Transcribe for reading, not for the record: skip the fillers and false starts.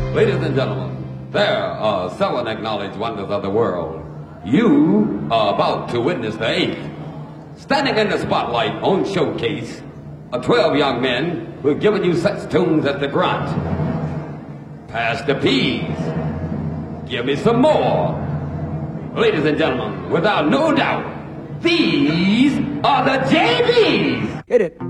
Ladies and gentlemen, there are seven acknowledged wonders of the world. You are about to witness the eighth. Standing in the spotlight on Showcase are 12 young men who have given you such tunes as the grunt, Pass the Peas, Give Me Some More. Ladies and gentlemen, without no doubt, these are the JBs. Hit it.